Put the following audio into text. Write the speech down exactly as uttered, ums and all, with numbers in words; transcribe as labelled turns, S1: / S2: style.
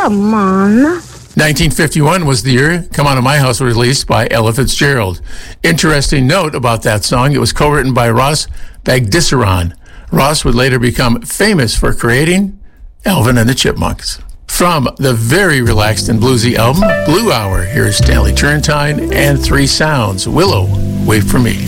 S1: Come on.
S2: nineteen fifty-one was the year Come On to My House was released by Ella Fitzgerald. Interesting note about that song, it was co-written by Ross Bagdasarian. Ross would later become famous for creating Alvin and the Chipmunks. From the very relaxed and bluesy album, Blue Hour, here's Stanley Turrentine and Three Sounds, Willow, Wait for Me.